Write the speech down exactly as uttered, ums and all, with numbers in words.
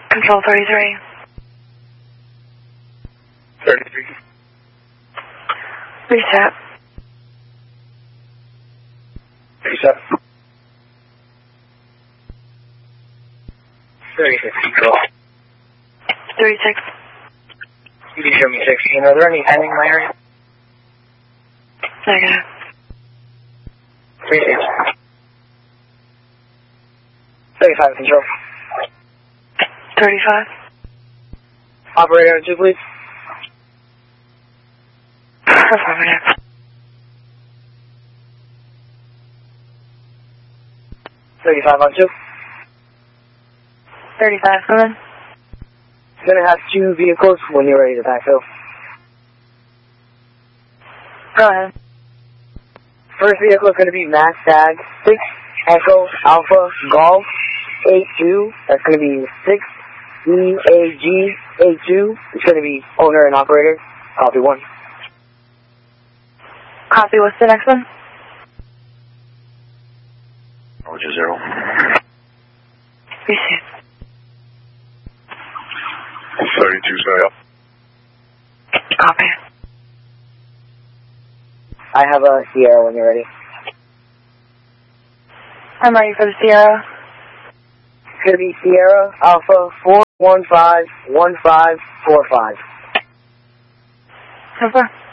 Control thirty-three. thirty-three. Reset. thirty-seven. thirty-six, control. thirty-six. You can show me sixteen. Are there any pending in my area? Negative. thirty-six. thirty-five, control. thirty-five. Operator, two, please. Affirmative. thirty-five on two. thirty-five, come in. Gonna have two vehicles when you're ready to backfill. Go ahead. First vehicle is gonna be Max Tag six Echo Alpha Golf eight two. That's gonna be six E A G eight two. It's gonna be owner and operator. Copy one. Copy, what's the next one? Roger zero. Receive. thirty-two, sorry up. Copy. I have a Sierra when you're ready. I'm ready for the Sierra. It's gonna be Sierra Alpha four one five one five four five. So far.